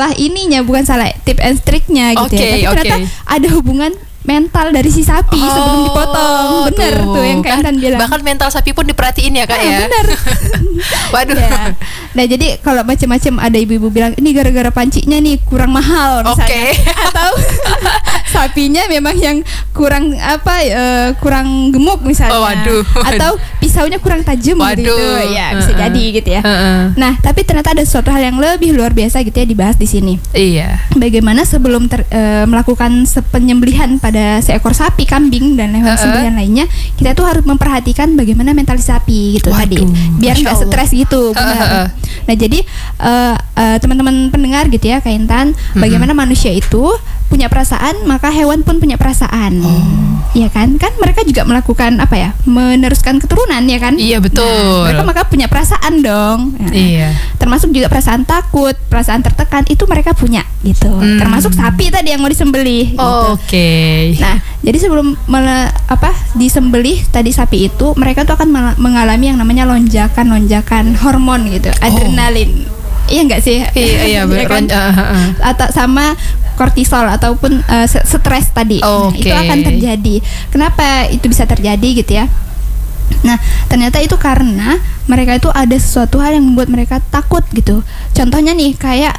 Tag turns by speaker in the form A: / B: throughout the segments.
A: salah ininya, bukan salah tip and triknya gitu ya. Tapi ternyata ada hubungan mental dari si sapi sebelum dipotong. Bener tuh yang Kak Intan bilang.
B: Bahkan mental sapi pun diperhatiin ya Kak ya.
A: Bener.
B: Waduh.
A: Ya. Nah jadi kalau macam-macam ada ibu-ibu bilang ini gara-gara pancinya nih kurang mahal misalnya. Atau sapinya memang yang kurang kurang gemuk misalnya. Atau pisaunya kurang tajam gitu. Ya bisa jadi gitu ya. Nah tapi ternyata ada sesuatu hal yang lebih luar biasa gitu ya dibahas di sini.
B: Iya.
A: Bagaimana sebelum melakukan penyembelihan pada seekor sapi, kambing dan hewan sembelihan lainnya, kita tuh harus memperhatikan bagaimana mental sapi gitu tadi, biar nggak stres gitu. Nah jadi teman-teman pendengar gitu ya Kak Intan, bagaimana manusia itu punya perasaan, maka hewan pun punya perasaan. Iya kan? Kan mereka juga melakukan meneruskan keturunan ya kan?
B: Iya betul.
A: Nah, mereka maka punya perasaan dong. Nah,
B: iya.
A: Termasuk juga perasaan takut, perasaan tertekan itu mereka punya gitu. Termasuk sapi tadi yang mau disembelih. Gitu. Nah, jadi sebelum disembelih tadi sapi itu, mereka tuh akan mengalami yang namanya lonjakan hormon gitu, adrenalin. Iya enggak sih?
B: Iya
A: kan? Atau sama kortisol ataupun stres tadi. Nah, itu akan terjadi. Kenapa itu bisa terjadi gitu ya? Nah, ternyata itu karena mereka itu ada sesuatu hal yang membuat mereka takut gitu. Contohnya nih kayak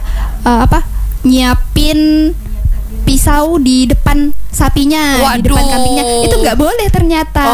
A: nyiapin pisau di depan sapinya, di depan kambingnya, itu nggak boleh ternyata.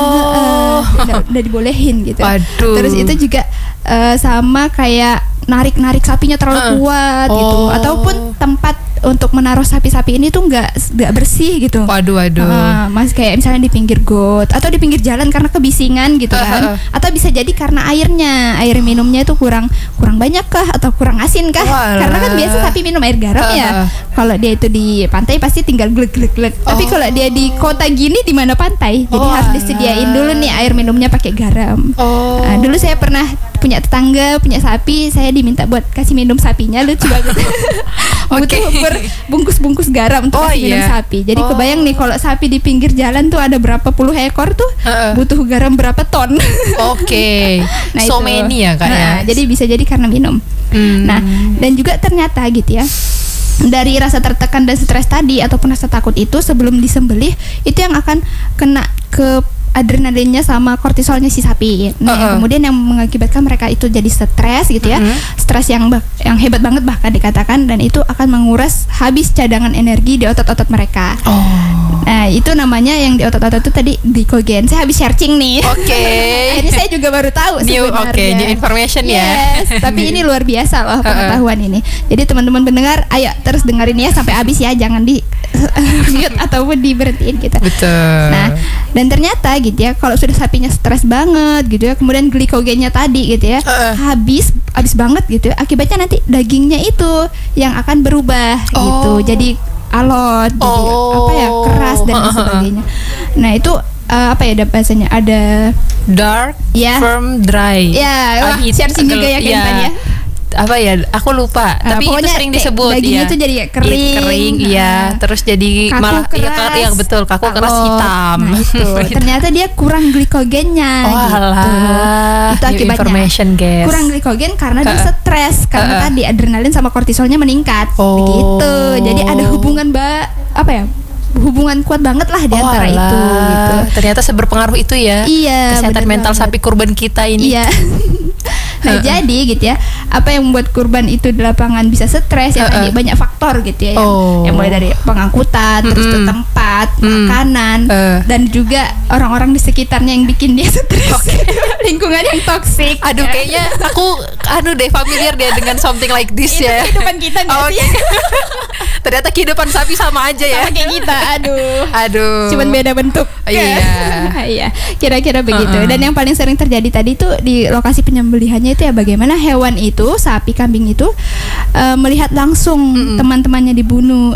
A: Udah dibolehin gitu. Terus itu juga sama kayak narik sapinya terlalu kuat gitu, ataupun tempat untuk menaruh sapi-sapi ini tuh nggak bersih gitu. Mas kayak misalnya di pinggir got atau di pinggir jalan karena kebisingan gitu kan. Atau bisa jadi karena air minumnya itu kurang banyak kah atau kurang asin kah? Karena kan biasa sapi minum air garam ya. Kalau dia itu di pantai pasti tinggal glek. Tapi kalau dia di kota gini di mana pantai, jadi harus disediain dulu nih air minumnya pakai garam. Nah, dulu saya pernah punya tetangga punya sapi, saya diminta buat kasih minum sapinya, lucu banget. Butuh bungkus garam untuk kasih minum sapi. Jadi kebayang nih kalau sapi di pinggir jalan tuh ada berapa puluh ekor tuh, butuh garam berapa ton. Nah,
B: so many ya Kak ya.
A: Jadi bisa jadi karena minum. Nah, dan juga ternyata gitu ya, dari rasa tertekan dan stres tadi ataupun rasa takut itu sebelum disembelih itu yang akan kena ke adrenalinnya sama kortisolnya si sapi. Nah, kemudian yang mengakibatkan mereka itu jadi stres gitu ya. Stres yang hebat banget bahkan dikatakan, dan itu akan menguras habis cadangan energi di otot-otot mereka. Nah, itu namanya yang di otot-otot itu tadi glikogen. Saya habis searching nih. Ini saya juga baru tahu sebenarnya.
B: New information ya.
A: Tapi ini luar biasa loh pengetahuan ini. Jadi teman-teman pendengar, ayo terus dengerin ya sampai habis ya, jangan di mute ataupun diberhentiin gitu.
B: Betul.
A: Nah, dan ternyata gitu ya, kalau sudah sapinya stres banget gitu ya, kemudian glikogennya tadi gitu ya habis banget gitu ya, akibatnya nanti dagingnya itu yang akan berubah gitu, jadi alot, jadi keras dan sebagainya. Nah, itu ada bahasanya, ada
B: dark, firm, dry.
A: Ya, searching juga ya Kentan ya.
B: Aku lupa. Tapi itu sering disebut
A: dagingnya tuh jadi kering,
B: terus jadi
A: kaku
B: malah
A: keras.
B: Iya betul, kaku keras hitam.
A: Nah, itu ternyata dia kurang glikogennya gitu. Itu akibatnya
B: information, guys.
A: Kurang glikogen karena dia stres, karena tadi adrenalin sama kortisolnya meningkat. Begitu. Jadi ada hubungan hubungan kuat banget lah di antara itu gitu.
B: Ternyata seberpengaruh itu ya.
A: Iya,
B: kesehatan mental sapi kurban kita ini.
A: Iya. Nah, jadi gitu ya, apa yang membuat kurban itu di lapangan bisa stres ya tadi banyak faktor gitu ya, yang mulai dari pengangkutan, terus ke tempat, makanan, dan juga orang-orang di sekitarnya yang bikin dia stres. Lingkungan yang toksik.
B: Aduh, kayaknya aku familiar deh dengan something like this
A: itu
B: ya.
A: Kehidupan kita nggak sih?
B: Ternyata kehidupan sapi sama aja ya.
A: Sama kayak kita. Aduh. Cuman beda bentuk. Iya. Kira-kira begitu. Dan yang paling sering terjadi tadi tuh di lokasi penyembelihannya itu ya, bagaimana hewan itu, sapi kambing itu melihat langsung teman-temannya dibunuh,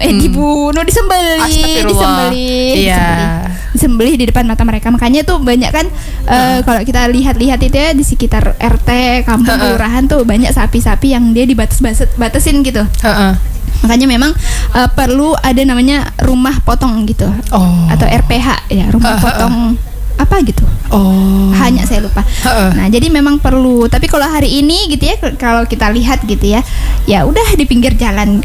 A: disembelih di depan mata mereka. Makanya tuh banyak kan kalau kita lihat-lihat itu ya di sekitar RT, kampung, kelurahan tuh banyak sapi-sapi yang dia batasin gitu. Makanya memang perlu ada namanya rumah potong gitu, atau RPH ya, rumah potong apa gitu. Hanya saya lupa. Nah, jadi memang perlu. Tapi kalau hari ini gitu ya, kalau kita lihat gitu ya, ya udah di pinggir jalan